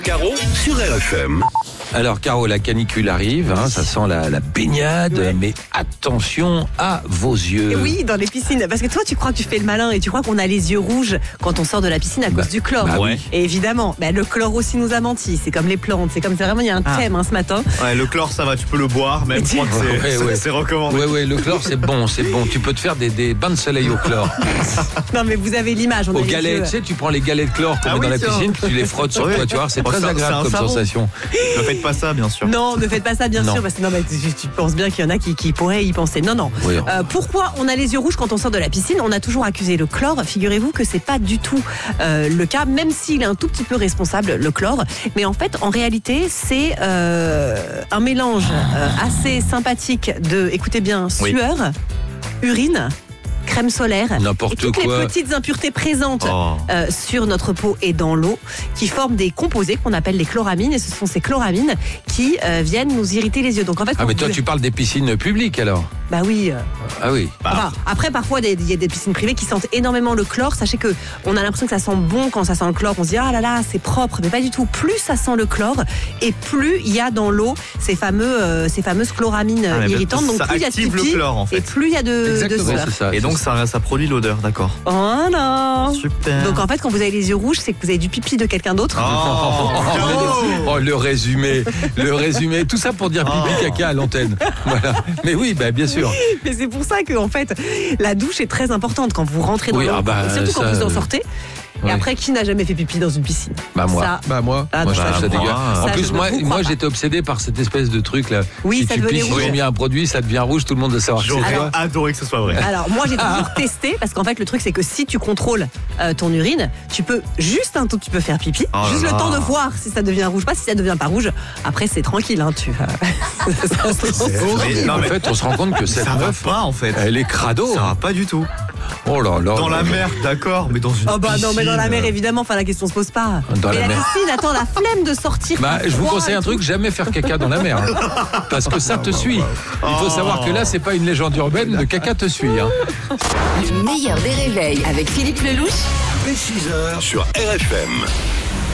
Caro sur RFM. Alors Caro, la canicule arrive, ça sent la baignade, mais attention à vos yeux. Et oui, dans les piscines, parce que toi tu crois que tu fais le malin et tu crois qu'on a les yeux rouges quand on sort de la piscine à cause du chlore. oui. Et évidemment, le chlore aussi nous a menti, c'est comme les plantes, c'est vraiment, il y a un thème ce matin. Ouais, le chlore ça va, tu peux le boire, même je crois que c'est recommandé. Ouais, le chlore c'est bon, tu peux te faire des bains de soleil au chlore. Non mais vous avez l'image, Au galet, tu sais, tu prends les galets de chlore qu'on met dans la piscine, puis tu les frottes sur toi, tu vois, c'est très agréable comme sensation. Ne faites pas ça, bien sûr. Non, ne faites pas ça, bien sûr, parce que tu penses bien qu'il y en a qui pourraient y penser. Non. Oui. Pourquoi on a les yeux rouges quand on sort de la piscine ? On a toujours accusé le chlore. Figurez-vous que c'est pas du tout le cas, même s'il est un tout petit peu responsable, le chlore. Mais en fait, en réalité, c'est un mélange assez sympathique de, écoutez bien, sueur, urine, crème solaire N'importe et toutes quoi. les petites impuretés présentes sur notre peau et dans l'eau qui forment des composés qu'on appelle les chloramines, et ce sont ces chloramines qui viennent nous irriter les yeux. Donc en fait, mais toi tu parles des piscines publiques alors ? Bah oui. Ah oui. Enfin, après, parfois, il y a des piscines privées qui sentent énormément le chlore. Sachez que on a l'impression que ça sent bon quand ça sent le chlore. On se dit ah là là, c'est propre, mais pas du tout. Plus ça sent le chlore et plus il y a dans l'eau ces fameuses chloramines irritantes. Donc plus il y a de pipi en fait. et plus il y a de sueur. C'est ça, et donc ça produit l'odeur, d'accord. Oh non. Super. Donc en fait, quand vous avez les yeux rouges, c'est que vous avez du pipi de quelqu'un d'autre. Oh, le résumé. Tout ça pour dire pipi caca à l'antenne. Voilà. Mais oui, bien sûr. Mais c'est pour ça que en fait, la douche est très importante quand vous rentrez dans l'eau, surtout quand vous en sortez. Et après, qui n'a jamais fait pipi dans une piscine ? Moi. Moi, Moi, je trouve ça dégueulasse. En Ça, plus, je moi, ne vous crois pas. j'étais obsédé par cette espèce de truc là. Oui, si ça tu devenait pisses, rouge. ils ont mis un produit, ça devient rouge, tout le monde doit savoir que c'est J'aurais toi. adoré que ce soit vrai. Alors moi j'ai toujours testé, parce qu'en fait le truc c'est que si tu contrôles ton urine, tu peux juste un tout petit peu faire pipi, juste le temps de voir si ça devient rouge, pas si ça devient pas rouge. Après c'est tranquille, En fait, on se rend compte que cette Ça va meuf, pas en fait. elle est crado. Ça va pas du tout. Oh là là. Dans la mer, d'accord, mais dans une Oh bah non, mais dans la mer piscine. évidemment, la question se pose pas. Dans mais la la mer. piscine, attends, la flemme de sortir. Je vous conseille un truc, jamais faire caca dans la mer. Parce que ça te suit. Il faut savoir que là, c'est pas une légende urbaine, le caca te suit. Le meilleur des réveils avec Philippe Lelouch. Dès 6h sur RFM.